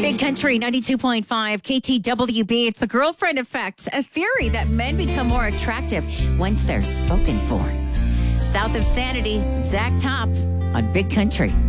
Big Country 92.5 KTWB. It's the girlfriend effect, a theory that men become more attractive once they're spoken for. South of Sanity, Zach Top on Big Country.